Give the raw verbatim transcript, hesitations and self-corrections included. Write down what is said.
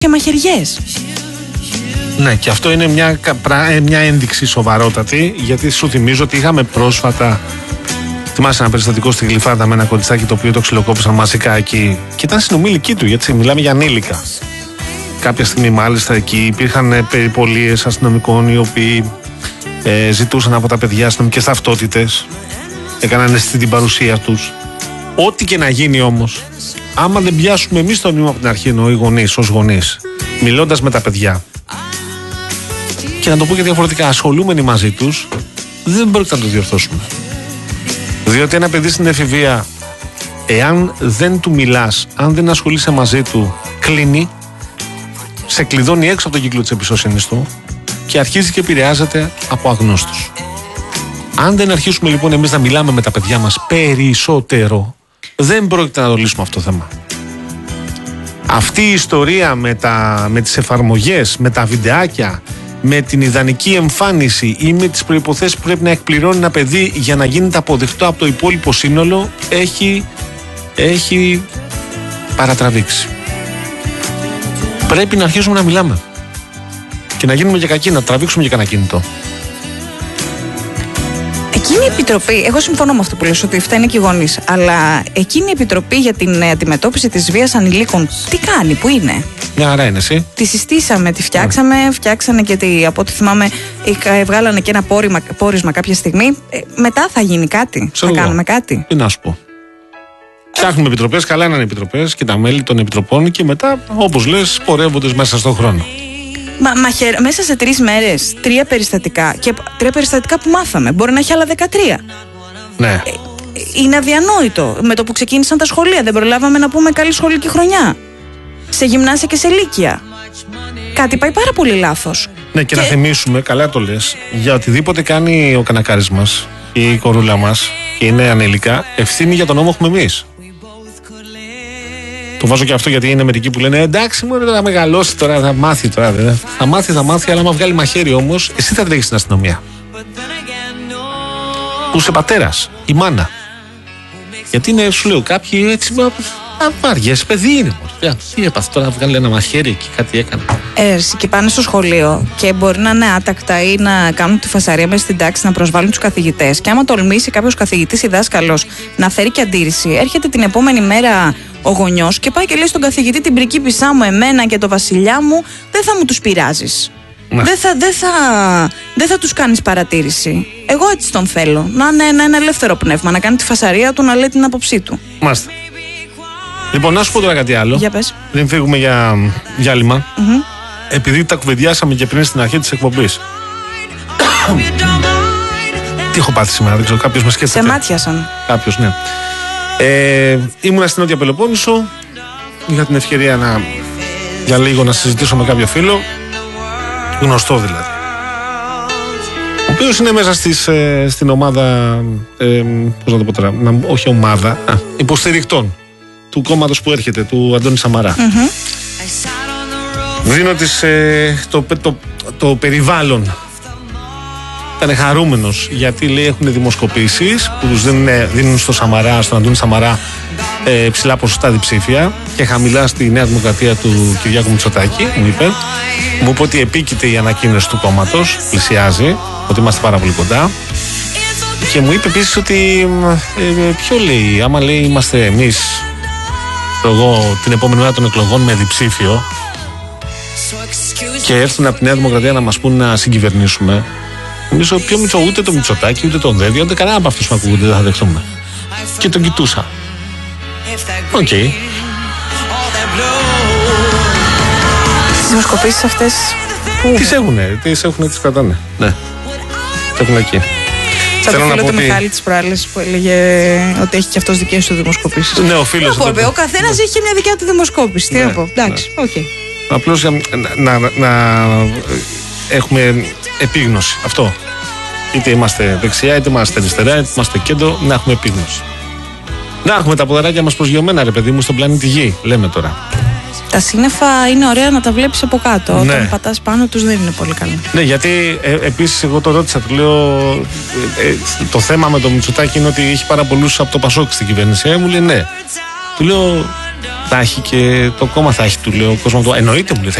και μαχαιριές. Ναι, και αυτό είναι μια, μια ένδειξη σοβαρότατη, γιατί σου θυμίζω ότι είχαμε πρόσφατα. Θυμάσαι ένα περιστατικό στη Γλυφάδα με ένα κοριτσάκι το οποίο το ξυλοκόπησαν μαζικά εκεί και ήταν συνομήλικοί του, γιατί μιλάμε για ανήλικα. Κάποια στιγμή μάλιστα εκεί υπήρχαν περιπολίες αστυνομικών οι οποίοι ε, ζητούσαν από τα παιδιά αστυνομικές ταυτότητες, έκαναν αισθητή την παρουσία τους. Ό,τι και να γίνει όμως, άμα δεν πιάσουμε εμείς το νήμα από την αρχή, εννοώ οι γονείς ως γονείς, μιλώντας με τα παιδιά, και να το πω και διαφορετικά, ασχολούμενοι μαζί τους, δεν πρόκειται να το διορθώσουμε. Διότι ένα παιδί στην εφηβεία, εάν δεν του μιλάς, αν δεν ασχολείσαι μαζί του, κλείνει, σε κλειδώνει έξω από τον κύκλο της εμπιστοσύνης του και αρχίζει και επηρεάζεται από αγνώστους. Αν δεν αρχίσουμε λοιπόν εμείς να μιλάμε με τα παιδιά μας περισσότερο, δεν πρόκειται να το λύσουμε αυτό το θέμα. Αυτή η ιστορία με, τα, με τις εφαρμογές, με τα βιντεάκια, με την ιδανική εμφάνιση ή με τις προϋποθέσεις που πρέπει να εκπληρώνει ένα παιδί για να γίνεται αποδεκτό από το υπόλοιπο σύνολο, έχει, έχει παρατραβήξει. Πρέπει να αρχίσουμε να μιλάμε και να γίνουμε και κακοί, να τραβήξουμε και κανένα κινητό. Εκείνη η επιτροπή, εγώ συμφωνώ με αυτό που λες, ότι φταίνε και οι γονείς, αλλά εκείνη η επιτροπή για την αντιμετώπιση της βίας ανηλίκων, τι κάνει, πού είναι? Μια χαρά είναι, εσύ. Τη συστήσαμε, τη φτιάξαμε, yeah. φτιάξανε και τη, από ό,τι θυμάμαι, βγάλανε και ένα πόρισμα, πόρισμα κάποια στιγμή. Ε, μετά θα γίνει κάτι, Ξέρω θα εγώ. κάνουμε κάτι. Τι να σου πω. Φτιάχνουμε επιτροπές, καλά είναι οι επιτροπές και τα μέλη των επιτροπών και μετά, όπως λες, πορεύονται μέσα στον χρόνο. Μα, μαχαι... Μέσα σε τρεις μέρες, τρία περιστατικά. Και τρία περιστατικά που μάθαμε. Μπορεί να έχει άλλα δεκατρία. Ναι. Ε, είναι αδιανόητο. Με το που ξεκίνησαν τα σχολεία, δεν προλάβαμε να πούμε καλή σχολική χρονιά. Σε γυμνάσια και σε λύκεια. Κάτι πάει πάρα πολύ λάθος. Ναι, και, και... να θυμίσουμε, καλά το λες, για οτιδήποτε κάνει ο κανακάρης μας ή η κορούλα μας και είναι ανήλικα, ευθύνη για τον νόμο έχουμε εμείς. Το βάζω και αυτό γιατί είναι μερικοί που λένε εντάξει, μου θα μεγαλώσει τώρα, θα μάθει τώρα. Δε. Θα μάθει, θα μάθει, αλλά άμα βγάλει μαχαίρι όμως, εσύ θα τρέχεις στην αστυνομία. Που είσαι πατέρας, η μάνα. Γιατί είναι, σου λέω, κάποιοι έτσι. Βαριές, παιδί είναι. Μωρέ. Τι έπαθε τώρα, βγάλει ένα μαχαίρι και κάτι έκανε. Ε, και πάνε στο σχολείο και μπορεί να είναι άτακτα ή να κάνουν τη φασαρία μέσα στην τάξη, να προσβάλλουν τους καθηγητές. Και άμα τολμήσει κάποιος καθηγητής ή δάσκαλος να φέρει και αντίρρηση, έρχεται την επόμενη μέρα ο γονιός και πάει και λέει στον καθηγητή: την πριγκίπισσά μου, εμένα και το βασιλιά μου, δεν θα μου τους πειράζεις. Ναι. Δεν θα, δεν θα, δεν θα τους κάνεις παρατήρηση. Εγώ έτσι τον θέλω. Να είναι ένα, ένα ελεύθερο πνεύμα, να κάνει τη φασαρία του, να λέει την άποψή του. Μάλιστα. Λοιπόν, να σου πω τώρα κάτι άλλο. Για πες. Δεν φύγουμε για διάλειμμα. Mm-hmm. Επειδή τα κουβεντιάσαμε και πριν στην αρχή της εκπομπής. Τι έχω πάθει σήμερα, δεν ξέρω, κάποιος με σκέφτεται. Σε μάτιασαν. Κάποιος, ναι. Ε, ήμουνα στην Νότια Πελοπόννησο. Είχα την ευκαιρία να, για λίγο να συζητήσω με κάποιο φίλο. Γνωστό δηλαδή. Ο οποίος είναι μέσα στις, ε, στην ομάδα. Ε, πώς να το πω τώρα, να, όχι ομάδα, α, υποστηρικτών του κόμματος που έρχεται, του Αντώνη Σαμαρά. Mm-hmm. Δίνω τις, ε, το, το, το, το περιβάλλον. Ήταν χαρούμενος γιατί λέει έχουν δημοσκοπήσεις που τους δίνουν, δίνουν στο Σαμαρά, στον Αντώνη Σαμαρά ε, ψηλά ποσοστά διψήφια και χαμηλά στη Νέα Δημοκρατία του Κυριάκου Μητσοτάκη. Μου είπε, μου είπε ότι επίκειται η ανακοίνωση του κόμματος, πλησιάζει, ότι είμαστε πάρα πολύ κοντά. Και μου είπε επίσης ότι ε, ποιο λέει, άμα λέει είμαστε εμείς εγώ την επόμενη μέρα των εκλογών με διψήφιο και έρθουν από τη Νέα Δημοκρατία να μας πούν να συγκυβερνήσουμε, νομίζω πιο Μητσο, ούτε το Μητσοτάκη, ούτε τον Δέδιο, ούτε κανένα από αυτούς που ακούγονται δεν θα δεχτούμε. Και τον κοιτούσα. Οκ. Okay. Τις δημοσκοπήσεις αυτές που... Τις έχουνε, τις έχουνε, τις κρατάνε. Ναι. Τις έχουν εκεί. Σαν το φίλο του Μιχάλη της προάλλης που έλεγε ότι έχει και αυτός δικές του δημοσκοπήσεις. Ναι, ο φίλος. Ο, ο καθένας ναι. έχει μια δικιά του δημοσκόπηση. Τι ναι, να πω. Εντάξει, οκ. Okay. Απλώς να, να, να, να έχουμε επίγνωση. Αυτό. Είτε είμαστε δεξιά, είτε είμαστε αριστερά, είτε είμαστε κέντρο, να έχουμε επίγνωση. Να έχουμε τα ποδαράκια μας προσγειωμένα, ρε παιδί μου, στον πλανήτη Γη, λέμε τώρα. Τα σύννεφα είναι ωραία να τα βλέπεις από κάτω. Ναι. Όταν πατάς πάνω τους δεν είναι πολύ καλά. Ναι, γιατί ε, επίσης εγώ το ρώτησα, του λέω ε, ε, το θέμα με το Μητσοτάκη είναι ότι έχει πάρα πολλούς από το Πασόκ στην κυβέρνηση. Ε, μου λέει ναι. Του λέω θα έχει και το κόμμα, θα έχει, του λέω, ο κόσμος, το εννοείται μου λέει, θα